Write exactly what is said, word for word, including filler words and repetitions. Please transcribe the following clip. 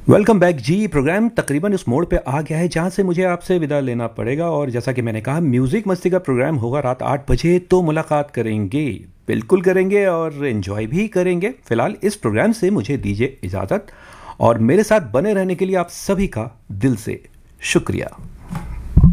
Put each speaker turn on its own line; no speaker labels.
Welcome back जी। Programme तकरीबन इस मोड़ पे आ गया है जहाँ से मुझे आपसे विदा लेना पड़ेगा। और जैसा कि मैंने कहा, म्यूज़िक मस्ती का प्रोग्राम होगा रात आठ बजे, तो मुलाकात करेंगे, बिल्कुल करेंगे और इन्जॉय भी करेंगे। फिलहाल इस प्रोग्राम से मुझे दीजिए इजाज़त और मेरे साथ बने रहने के लिए आप सभी का दिल से शुक्रिया।